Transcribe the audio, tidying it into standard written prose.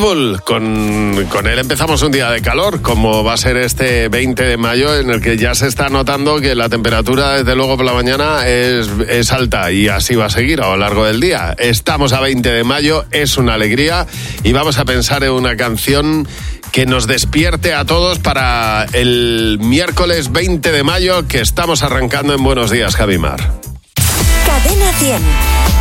Pitbull. Con él empezamos un día de calor, como va a ser este 20 de mayo, en el que ya se está notando que la temperatura, desde luego por la mañana, es alta, y así va a seguir a lo largo del día. Estamos a 20 de mayo, es una alegría, y vamos a pensar en una canción que nos despierte a todos para el miércoles 20 de mayo, que estamos arrancando en Buenos Días, Javimar. Cadena 100.